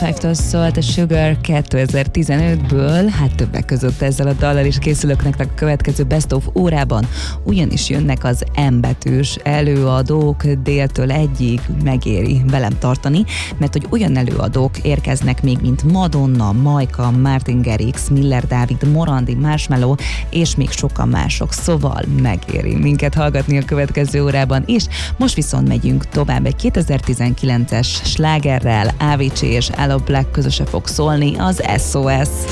5-től szólt a Sugar 2015-ből, hát többek között ezzel a dallal is készülök nektek a következő Best of órában, ugyanis jönnek az M betűs előadók déltől egyig, megéri velem tartani, mert hogy olyan előadók érkeznek még, mint Madonna, Majka, Martin Garrix, Miller Dávid, Morandi, Marshmello, és még sokan mások, szóval megéri minket hallgatni a következő órában is. Most viszont megyünk tovább egy 2019-es slágerrel, Avicii és Aloe Black közösen fog szólni, az SOS.